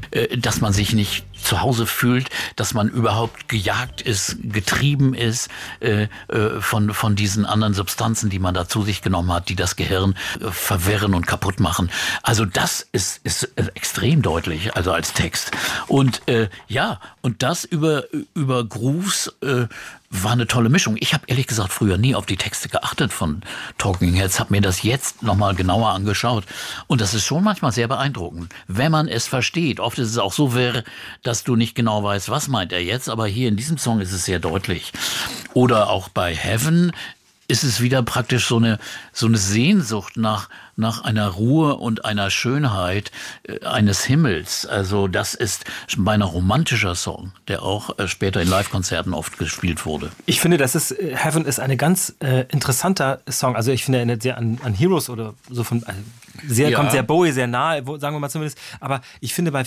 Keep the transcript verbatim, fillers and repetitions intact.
äh, dass man sich nicht zu Hause fühlt, dass man überhaupt gejagt ist, getrieben ist äh, äh, von, von diesen anderen Substanzen, die man da zu sich genommen hat, die das Gehirn äh, verwirren und kaputt machen. Also das ist, ist extrem deutlich, also als Text. Und äh, ja, und das über, über Grooves äh, war eine tolle Mischung. Ich habe ehrlich gesagt früher nie auf die Texte geachtet von Talking Heads, habe mir das jetzt nochmal genauer angeschaut. Und das ist schon manchmal sehr beeindruckend, wenn man es versteht. Oft ist es auch so wirr, dass du nicht genau weißt, was meint er jetzt. Aber hier in diesem Song ist es sehr deutlich. Oder auch bei Heaven ist es wieder praktisch so eine, so eine Sehnsucht nach, nach einer Ruhe und einer Schönheit äh, eines Himmels. Also das ist ein romantischer Song, der auch äh, später in Live-Konzerten oft gespielt wurde. Ich finde, das ist, Heaven ist ein ganz äh, interessanter Song. Also ich finde, er erinnert sehr an, an Heroes oder so von, also sehr, ja. kommt sehr Bowie sehr nahe, sagen wir mal zumindest. Aber ich finde, bei